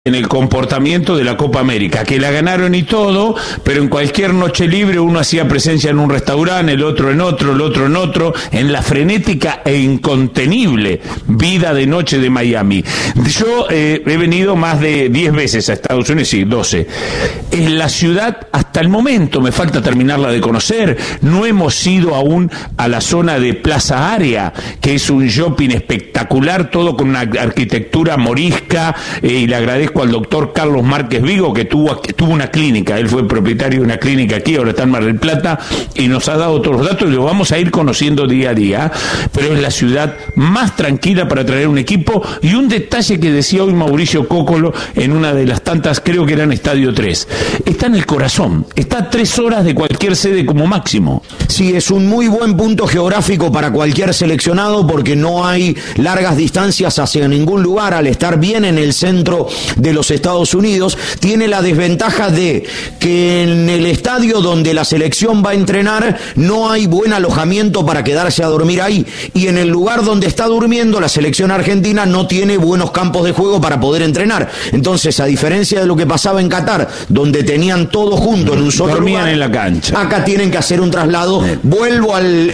en el comportamiento de la Copa América, que la ganaron y todo, pero en cualquier noche libre uno hacía presencia en un restaurante, el otro en otro, el otro en otro, en la frenética e incontenible vida de noche de Miami. Yo he venido más de 10 veces a Estados Unidos, sí, 12. Es la ciudad, hasta el momento, me falta terminarla de conocer, no hemos ido aún a la zona de Plaza Área, que es un shopping espectacular, todo con una arquitectura morisca, y le agradezco al doctor Carlos Márquez Vigo, que tuvo una clínica, él fue propietario de una clínica aquí, ahora está en Mar del Plata, y nos ha dado todos los datos y lo vamos a ir conociendo día a día, pero es la ciudad más tranquila para traer un equipo. Y un detalle que decía hoy Mauricio Cócolo en una de las tantas, creo que era en Estadio 3, está en el corazón, está a 3 horas de cualquier sede como máximo. Sí, es un muy buen punto geográfico para cualquier seleccionado, porque no hay largas distancias hacia ningún lugar. Al estar bien en el centro de los Estados Unidos, tiene la desventaja de que en el estadio donde la selección va a entrenar no hay buen alojamiento para quedarse a dormir ahí, y en el lugar donde está durmiendo la selección argentina no tiene buenos campos de juego para poder entrenar. Entonces, a diferencia de lo que pasaba en Qatar, donde tenían todo junto en un solo dormían lugar, en la cancha. Acá tienen que hacer un traslado. Vuelvo al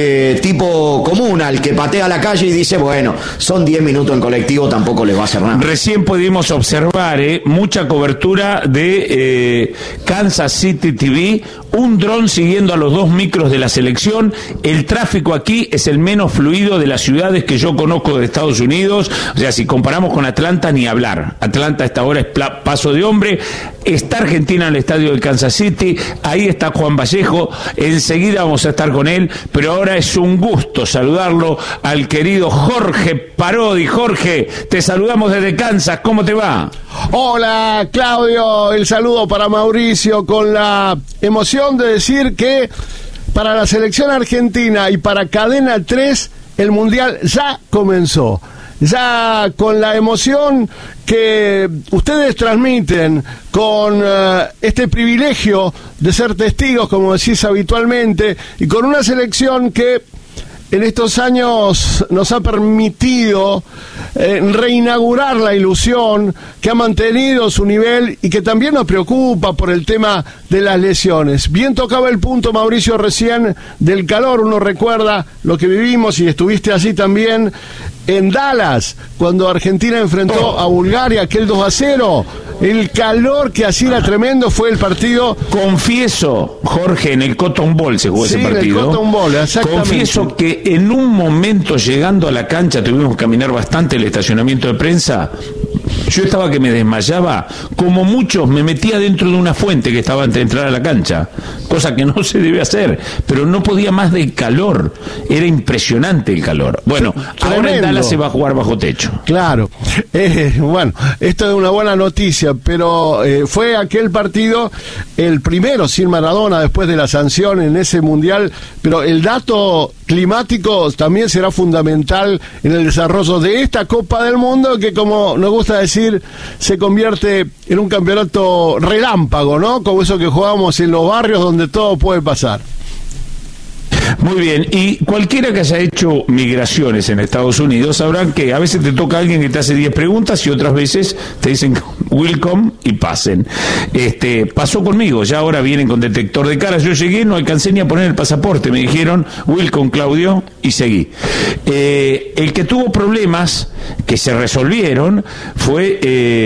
tipo común, al que patea la calle y dice, bueno, son 10 minutos en colectivo, tampoco les va a hacer nada. Recién pudimos observar mucha cobertura de Kansas City TV, un dron siguiendo a los 2 micros de la selección. El tráfico aquí es el menos fluido de las ciudades que yo conozco de Estados Unidos. O sea, si comparamos con Atlanta, ni hablar. Atlanta a esta hora es paso de hombre. Está Argentina en el estadio de Kansas City, ahí está Juan Vallejo, enseguida vamos a estar con él, pero ahora es un gusto saludarlo al querido Jorge Parodi. Jorge, te saludamos desde Kansas, ¿cómo te va? Hola Claudio, el saludo para Mauricio, con la emoción de decir que para la selección argentina y para Cadena 3 el Mundial ya comenzó. Ya con la emoción que ustedes transmiten, con este privilegio de ser testigos, como decís habitualmente, y con una selección que en estos años nos ha permitido reinaugurar la ilusión, que ha mantenido su nivel y que también nos preocupa por el tema de las lesiones. Bien tocaba el punto Mauricio recién del calor. Uno recuerda lo que vivimos, y estuviste así también en Dallas, cuando Argentina enfrentó a Bulgaria, aquel 2-0. El calor que hacía era tremendo, fue el partido. Confieso, Jorge, en el Cotton Bowl se jugó ese partido. En el Cotton Bowl, exactamente. Confieso que en un momento, llegando a la cancha, tuvimos que caminar bastante el estacionamiento de prensa. Yo estaba que me desmayaba, como muchos me metía dentro de una fuente que estaba antes de entrar a la cancha, cosa que no se debe hacer, pero no podía más del calor, era impresionante el calor. Bueno, ahora en Dallas se va a jugar bajo techo. Claro, bueno, esto es una buena noticia, pero fue aquel partido el primero sin Maradona después de la sanción en ese mundial, pero el dato climático también será fundamental en el desarrollo de esta Copa del Mundo, que, como nos gusta decir, se convierte en un campeonato relámpago, ¿no? Como eso que jugamos en los barrios donde todo puede pasar. Muy bien, y cualquiera que haya hecho migraciones en Estados Unidos sabrán que a veces te toca alguien que te hace 10 preguntas y otras veces te dicen welcome y pasen. Pasó conmigo, ya ahora vienen con detector de caras. Yo llegué, no alcancé ni a poner el pasaporte, me dijeron welcome Claudio y seguí. El que tuvo problemas que se resolvieron fue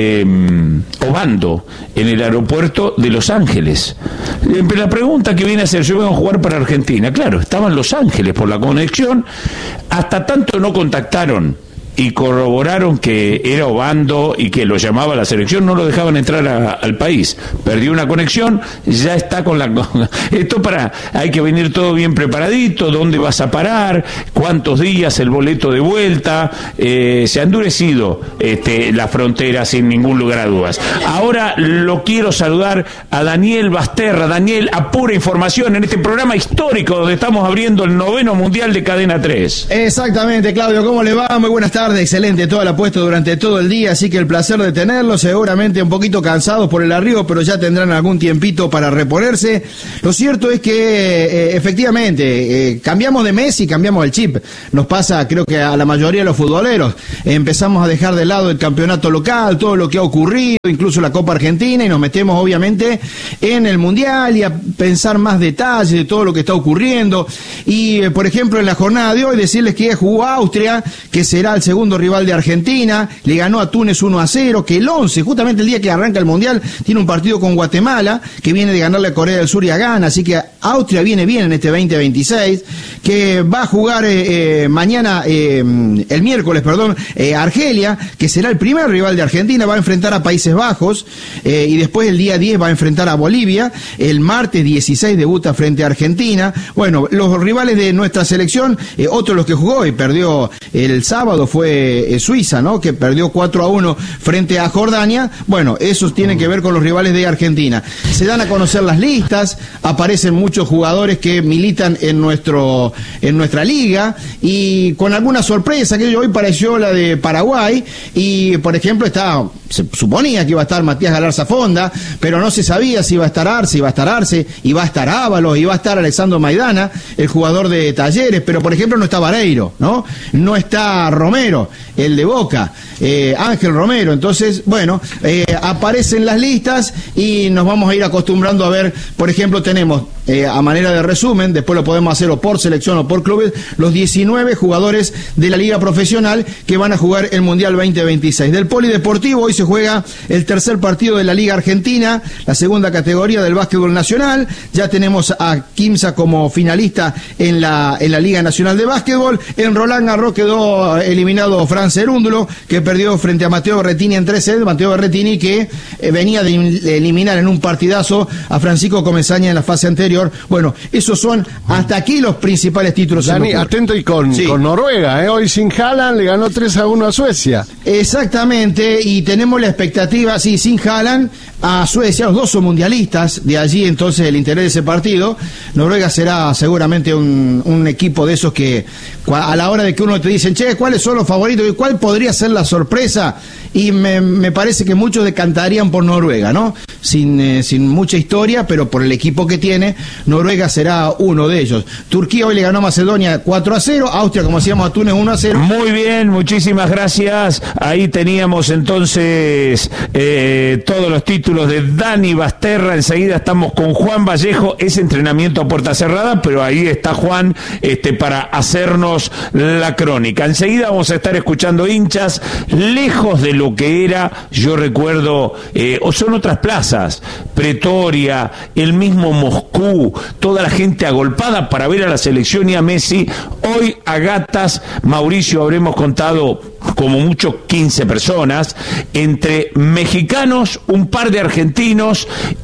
Obando, en el aeropuerto de Los Ángeles. La pregunta que viene a hacer, yo vengo a jugar para Argentina, claro, estaba en Los Ángeles por la conexión, hasta tanto no contactaron y corroboraron que era Obando y que lo llamaba la selección, no lo dejaban entrar al país. Perdió una conexión, ya está con la... Esto hay que venir todo bien preparadito, dónde vas a parar, cuántos días, el boleto de vuelta. Se ha endurecido la frontera sin ningún lugar a dudas. Ahora lo quiero saludar a Daniel Basterra. Daniel, a pura información en este programa histórico donde estamos abriendo el 9º Mundial de Cadena 3. Exactamente, Claudio, ¿cómo le va? Muy buenas tardes. tardes, excelente, toda la puesta durante todo el día, así que el placer de tenerlos, seguramente un poquito cansados por el arribo, pero ya tendrán algún tiempito para reponerse. Lo cierto es que efectivamente cambiamos de Messi, cambiamos el chip. Nos pasa, creo que a la mayoría de los futboleros, empezamos a dejar de lado el campeonato local, todo lo que ha ocurrido, incluso la Copa Argentina, y nos metemos obviamente en el Mundial y a pensar más detalles de todo lo que está ocurriendo. Y por ejemplo en la jornada de hoy decirles que jugó Austria, que será el segundo rival de Argentina, le ganó a Túnez 1-0, que el 11, justamente el día que arranca el Mundial, tiene un partido con Guatemala, que viene de ganarle a Corea del Sur y a Ghana, así que Austria viene bien en este 2026, que va a jugar mañana, el miércoles, Argelia, que será el primer rival de Argentina, va a enfrentar a Países Bajos, y después el día 10 va a enfrentar a Bolivia, el martes 16 debuta frente a Argentina. Bueno, los rivales de nuestra selección, otro de los que jugó y perdió el sábado fue Suiza, ¿no? Que perdió 4-1 frente a Jordania. Bueno, esos tienen que ver con los rivales de Argentina. Se dan a conocer las listas, aparecen muchos jugadores que militan en nuestra liga, y con alguna sorpresa, que hoy pareció la de Paraguay, y por ejemplo se suponía que iba a estar Matías Galarza Fonda, pero no se sabía si iba a estar Arce, iba a estar Ábalos, iba a estar Alexandro Maidana, el jugador de Talleres, pero por ejemplo no está Vareiro, ¿no? No está Romero, el de Boca, Ángel Romero. Entonces, bueno, aparecen las listas y nos vamos a ir acostumbrando a ver. Por ejemplo, tenemos, a manera de resumen, después lo podemos hacer o por selección o por clubes, los 19 jugadores de la Liga Profesional que van a jugar el Mundial 2026. Del Polideportivo hoy se juega el tercer partido de la Liga Argentina, la segunda categoría del básquetbol nacional. Ya tenemos a Quimsa como finalista en la Liga Nacional de Básquetbol. En Roland Garros quedó eliminado Fran Cerúndulo, que perdió frente a Matteo Berrettini en 3 sets. Matteo Berrettini que venía de eliminar en un partidazo a Francisco Comesaña en la fase anterior. Bueno, esos son hasta aquí los principales títulos. Dani, atento y con Noruega, hoy sin Haaland le ganó 3-1 a Suecia. Exactamente, y tenemos la expectativa, sí, sin Haaland, a Suecia. Los dos son mundialistas, de allí entonces el interés de ese partido. Noruega será seguramente un equipo de esos que a la hora de que uno te dicen, che, ¿cuáles son los favoritos y cuál podría ser la sorpresa? Y me parece que muchos decantarían por Noruega, ¿no? Sin mucha historia, pero por el equipo que tiene, Noruega será uno de ellos. Turquía hoy le ganó a Macedonia 4-0, Austria, como decíamos, a Túnez 1-0. Muy bien, muchísimas gracias. Ahí teníamos entonces todos los títulos de Dani Basterra. Enseguida estamos con Juan Vallejo, es entrenamiento a puerta cerrada, pero ahí está Juan para hacernos la crónica. Enseguida vamos a estar escuchando hinchas, lejos de lo que era, yo recuerdo, o son otras plazas, Pretoria, el mismo Moscú, toda la gente agolpada para ver a la selección y a Messi. Hoy a gatas, Mauricio, habremos contado como mucho 15 personas, entre mexicanos, un par de argentinos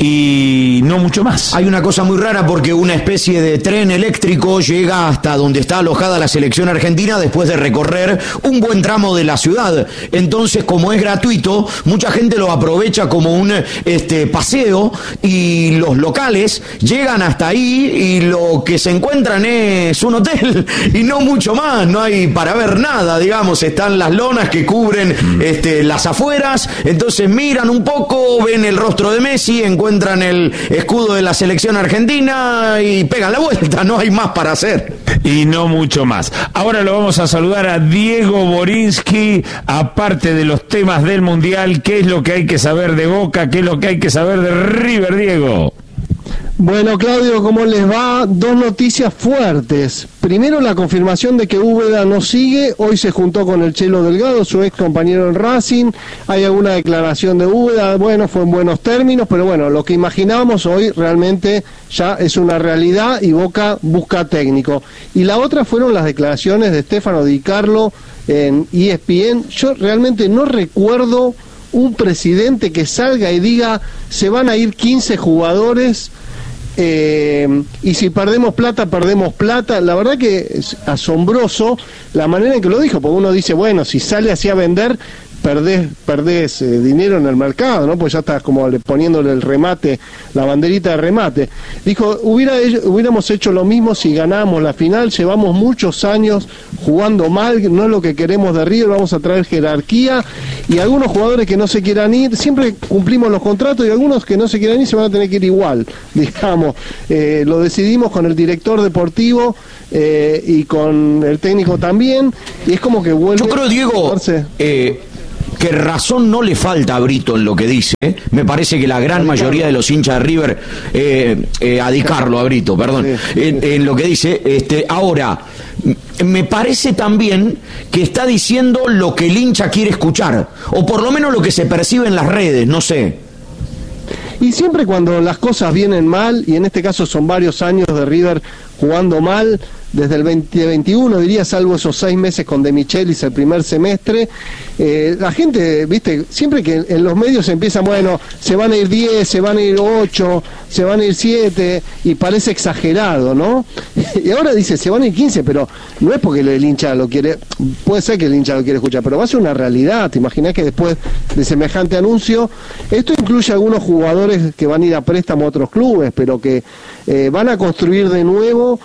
y no mucho más. Hay una cosa muy rara porque una especie de tren eléctrico llega hasta donde está alojada la selección argentina después de recorrer un buen tramo de la ciudad. Entonces, como es gratuito, mucha gente lo aprovecha como un paseo, y los locales llegan hasta ahí y lo que se encuentran es un hotel y no mucho más. No hay para ver nada, digamos, están las lonas que cubren las afueras. Entonces miran un poco, ven el rostro de Messi, encuentran el escudo de la selección argentina y pegan la vuelta. No hay más para hacer. Y no mucho más. Ahora lo vamos a saludar a Diego Borinsky, aparte de los temas del Mundial. ¿Qué es lo que hay que saber de Boca? ¿Qué es lo que hay que saber de River, Diego? Bueno, Claudio, ¿cómo les va? Dos noticias fuertes. Primero, la confirmación de que Úbeda no sigue. Hoy se juntó con el Chelo Delgado, su ex compañero en Racing. Hay alguna declaración de Úbeda, bueno, fue en buenos términos, pero bueno, lo que imaginábamos hoy realmente ya es una realidad y Boca busca técnico. Y la otra fueron las declaraciones de Stefano Di Carlo en ESPN. Yo realmente no recuerdo un presidente que salga y diga se van a ir 15 jugadores y si perdemos plata, perdemos plata. La verdad que es asombroso la manera en que lo dijo, porque uno dice, bueno, si sale así a vender, perdés dinero en el mercado, ¿no? Pues ya estás como poniéndole el remate, la banderita de remate. Dijo, hubiéramos hecho lo mismo si ganábamos la final, llevamos muchos años jugando mal, no es lo que queremos de River, vamos a traer jerarquía, y algunos jugadores que no se quieran ir, siempre cumplimos los contratos, y algunos que no se quieran ir se van a tener que ir igual, digamos. Lo decidimos con el director deportivo y con el técnico también, y es como que vuelve. Yo creo, Diego, que razón no le falta a Brito en lo que dice. Me parece que la gran mayoría de los hinchas de River, a Di-Carlo, a Brito, perdón, en lo que dice. Ahora, me parece también que está diciendo lo que el hincha quiere escuchar, o por lo menos lo que se percibe en las redes, no sé. Y siempre cuando las cosas vienen mal, y en este caso son varios años de River jugando mal, desde el 2021 diría, salvo esos 6 meses con De Michelis el primer semestre, la gente, viste, siempre que en los medios empiezan, bueno, se van a ir 10, se van a ir 8, se van a ir 7, y parece exagerado, ¿no? Y ahora dice, se van a ir 15, pero no es porque el hincha lo quiere, puede ser que el hincha lo quiere escuchar, pero va a ser una realidad. Te imaginás que después de semejante anuncio, esto incluye algunos jugadores que van a ir a préstamo a otros clubes, pero que van a construir de nuevo,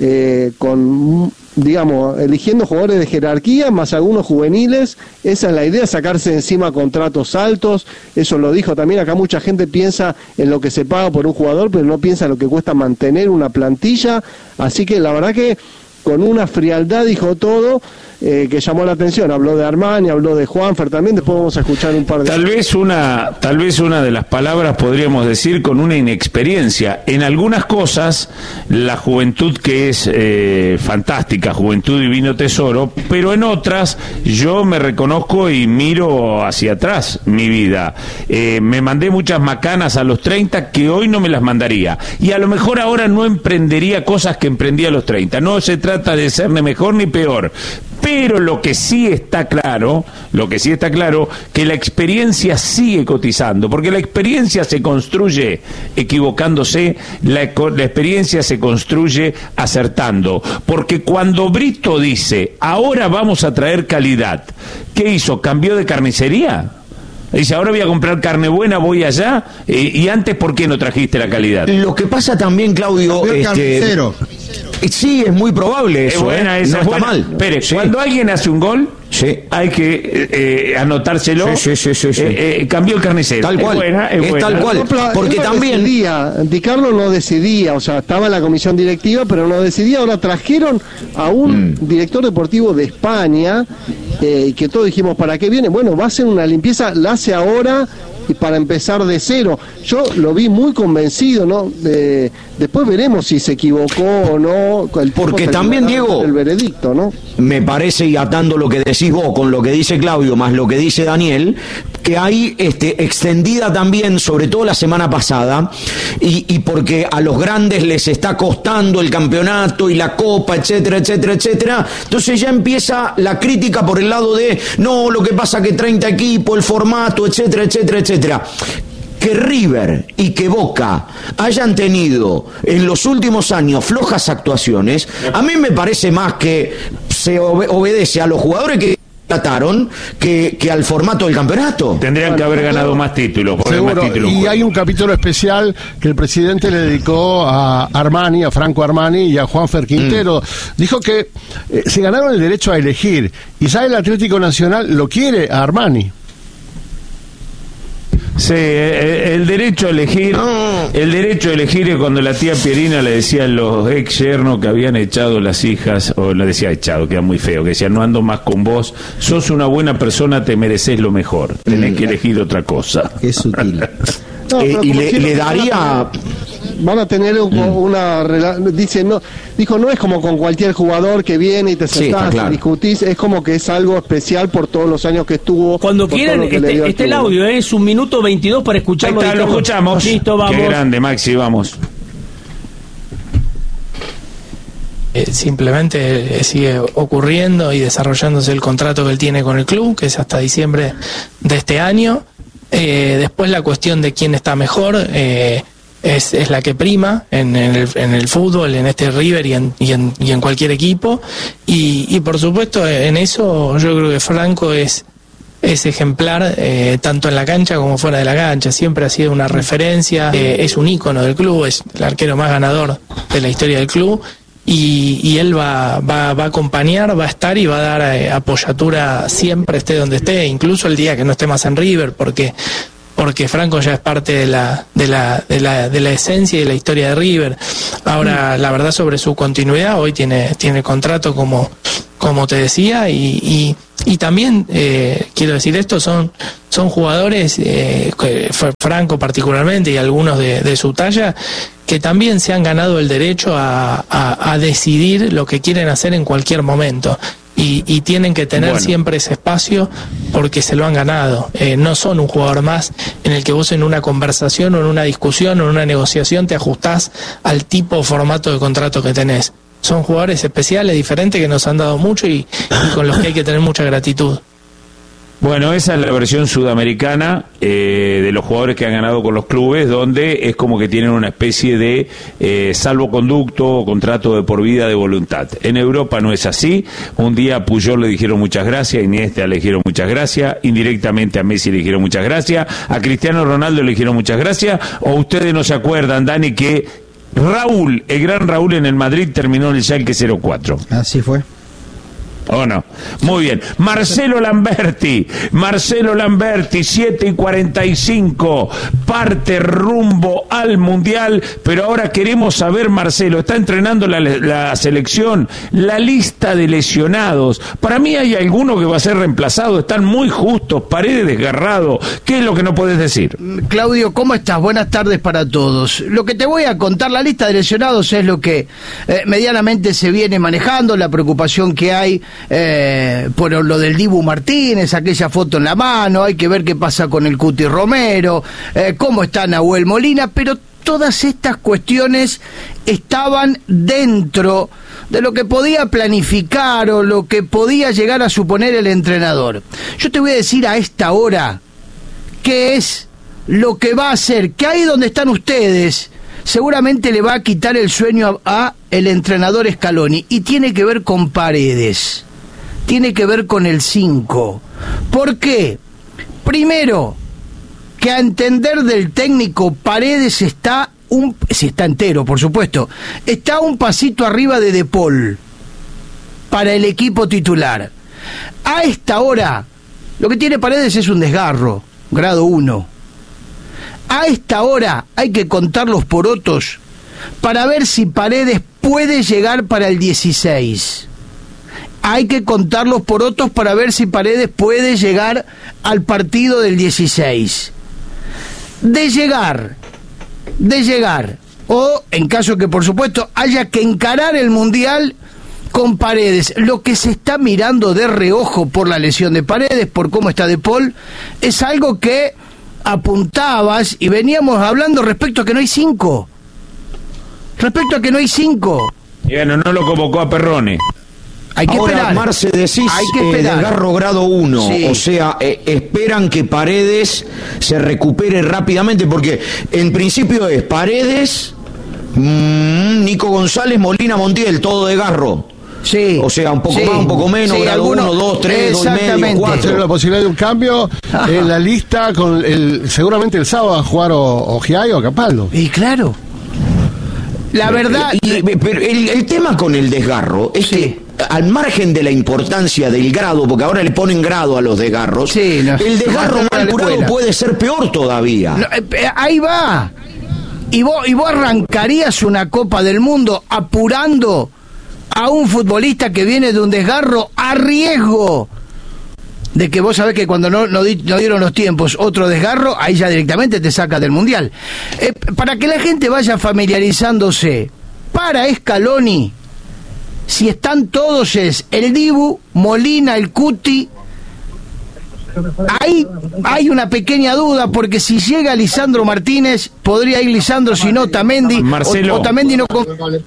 con, digamos, eligiendo jugadores de jerarquía más algunos juveniles. Esa es la idea, sacarse de encima contratos altos. Eso lo dijo también acá. Mucha gente piensa en lo que se paga por un jugador, pero no piensa en lo que cuesta mantener una plantilla. Así que la verdad que con una frialdad dijo todo, que llamó la atención. Habló de Armani, habló de Juanfer también. Después vamos a escuchar un par de... Tal vez una de las palabras podríamos decir con una inexperiencia. En algunas cosas, la juventud que es fantástica, juventud divino tesoro, pero en otras yo me reconozco y miro hacia atrás mi vida. Me mandé muchas macanas a los 30 que hoy no me las mandaría. Y a lo mejor ahora no emprendería cosas que emprendí a los 30. No se trata de ser ni mejor ni peor. Pero lo que sí está claro, que la experiencia sigue cotizando, porque la experiencia se construye equivocándose, la experiencia se construye acertando, porque cuando Brito dice, ahora vamos a traer calidad, ¿qué hizo? ¿Cambió de carnicería? Dice, ahora voy a comprar carne buena, voy allá, y antes, ¿por qué no trajiste la calidad? Lo que pasa también, Claudio, sí, es muy probable eso, buena, no está mal. Espere, sí. Cuando alguien hace un gol, sí, hay que anotárselo. Cambió el carnicero. Tal cual. Es buena. Tal cual. Porque también Di-Carlo no decidía, o sea, estaba en la comisión directiva, pero no decidía. Ahora trajeron a un director deportivo de España, que todos dijimos, ¿para qué viene? Bueno, va a hacer una limpieza, la hace ahora, y para empezar de cero. Yo lo vi muy convencido, ¿no? Después veremos si se equivocó o no. Porque también, Diego, el veredicto, ¿no? Me parece, y atando lo que decís vos con lo que dice Claudio más lo que dice Daniel, que hay extendida también, sobre todo la semana pasada, y porque a los grandes les está costando el campeonato y la copa, etcétera, etcétera, etcétera. Entonces ya empieza la crítica por el lado de, no, lo que pasa que 30 equipos, el formato, etcétera, etcétera, etcétera. Que River y que Boca hayan tenido en los últimos años flojas actuaciones, a mí me parece más que se obedece a los jugadores que trataron que al formato del campeonato. Tendrían que haber ganado más títulos. Seguro, y hay un capítulo especial que el presidente le dedicó a Armani, a Franco Armani y a Juanfer Quintero. Dijo que se ganaron el derecho a elegir, y ya el Atlético Nacional lo quiere a Armani. Sí, el derecho a elegir, es cuando la tía Pierina le decía a los ex yernos que habían echado las hijas, o le decía echado, que era muy feo, que decía, no ando más con vos, sos una buena persona, te mereces lo mejor, tenés que elegir otra cosa. Es sutil. No, y le daría... Van a tener una dijo, no es como con cualquier jugador que viene y te sentás, y discutís, es como que es algo especial por todos los años que estuvo. Cuando quieran, está el audio, es 1 minuto 22 para escucharlo. Ahí está, lo escuchamos. Listo, vamos. Qué grande, Maxi, vamos. Simplemente sigue ocurriendo y desarrollándose el contrato que él tiene con el club, que es hasta diciembre de este año. Después la cuestión de quién está mejor es la que prima en el fútbol, en este River y en cualquier equipo, y por supuesto en eso yo creo que Franco es es ejemplar tanto en la cancha como fuera de la cancha. Siempre ha sido una referencia, es un ícono del club, es el arquero más ganador de la historia del club. Y él va a acompañar, va a estar y va a dar apoyatura siempre, esté donde esté, incluso el día que no esté más en River, porque Franco ya es parte de la esencia y de la historia de River. Ahora, la verdad, sobre su continuidad, hoy tiene contrato como te decía, y también quiero decir esto, son jugadores, Franco particularmente y algunos de su talla, que también se han ganado el derecho a decidir lo que quieren hacer en cualquier momento. Y tienen que tener siempre ese espacio porque se lo han ganado. No son un jugador más en el que vos en una conversación o en una discusión o en una negociación te ajustás al tipo o formato de contrato que tenés. Son jugadores especiales, diferentes, que nos han dado mucho y con los que hay que tener mucha gratitud. Bueno, esa es la versión sudamericana de los jugadores que han ganado con los clubes, donde es como que tienen una especie de salvoconducto o contrato de por vida de voluntad. En Europa no es así. Un día a Puyol le dijeron muchas gracias, a Iniesta le dijeron muchas gracias, indirectamente a Messi le dijeron muchas gracias, a Cristiano Ronaldo le dijeron muchas gracias, o ustedes no se acuerdan, Dani, que Raúl, el gran Raúl en el Madrid terminó en el Schalke 04. Así fue. ¿O no? Muy bien. Marcelo Lamberti, 7:45, parte rumbo al Mundial, pero ahora queremos saber, Marcelo, está entrenando la selección, la lista de lesionados. Para mí hay alguno que va a ser reemplazado, están muy justos, Paredes desgarrado. ¿Qué es lo que no puedes decir? Claudio, ¿cómo estás? Buenas tardes para todos. Lo que te voy a contar, la lista de lesionados es lo que medianamente se viene manejando, la preocupación que hay por lo del Dibu Martínez, aquella foto en la mano, hay que ver qué pasa con el Cuti Romero, cómo está Nahuel Molina, pero todas estas cuestiones estaban dentro de lo que podía planificar o lo que podía llegar a suponer el entrenador. Yo te voy a decir a esta hora qué es lo que va a hacer, que ahí donde están ustedes seguramente le va a quitar el sueño a el entrenador Scaloni, y tiene que ver con Paredes. Tiene que ver con el 5. ¿Por qué? Primero, que a entender del técnico, Paredes si está entero, por supuesto, está un pasito arriba de De Paul para el equipo titular. A esta hora, lo que tiene Paredes es un desgarro, grado 1. A esta hora hay que contar los porotos para ver si Paredes puede llegar para el 16. Hay que contar los porotos para ver si Paredes puede llegar al partido del 16. De llegar, o en caso que por supuesto haya que encarar el Mundial con Paredes, lo que se está mirando de reojo por la lesión de Paredes, por cómo está De Paul, es algo que apuntabas y veníamos hablando respecto a que no hay 5. Y bueno, no lo convocó a Perrone. Hay que esperar. Marce, decís desgarro grado 1, sí. O sea, esperan que Paredes se recupere rápidamente, porque en principio es Paredes, Nico González, Molina, Montiel, todo desgarro. Sí. O sea, un poco más, un poco menos, grado 1, 2, 3, 2,5, 4. La posibilidad de un cambio en la lista con seguramente el sábado a jugar o Giai o Capaldo. Y claro. La verdad... Pero el tema con el desgarro es que, al margen de la importancia del grado, porque ahora le ponen grado a los desgarros, el desgarro mal curado puede ser peor todavía. No, ahí va. Y vos arrancarías una Copa del Mundo apurando a un futbolista que viene de un desgarro a riesgo de que vos sabés que cuando no dieron los tiempos otro desgarro, ahí ya directamente te saca del Mundial. Para que la gente vaya familiarizándose, para Scaloni, si están todos es el Dibu, Molina, el Cuti. Ahí hay una pequeña duda, porque si llega Lisandro Martínez, podría ir Lisandro, si no Otamendi, Marcelo, Otamendi no...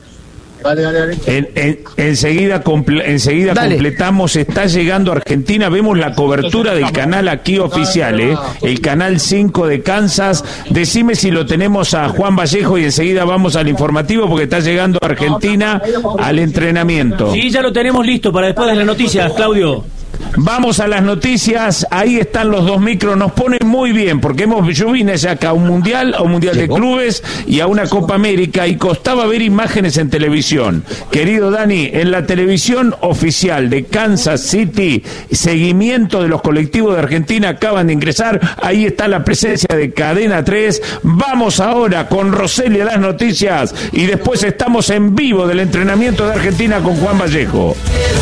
Enseguida completamos. Está llegando a Argentina. Vemos la cobertura del canal aquí oficial, el canal 5 de Kansas. Decime si lo tenemos a Juan Vallejo y enseguida vamos al informativo, porque está llegando a Argentina al entrenamiento. Sí, ya lo tenemos listo para después de las noticias, Claudio. Vamos a las noticias, ahí están los dos micros, nos ponen muy bien, porque yo vine ya acá a un mundial de clubes y a una Copa América, y costaba ver imágenes en televisión. Querido Dani, en la televisión oficial de Kansas City, seguimiento de los colectivos de Argentina, acaban de ingresar, ahí está la presencia de Cadena 3. Vamos ahora con Roseli a las noticias y después estamos en vivo del entrenamiento de Argentina con Juan Vallejo.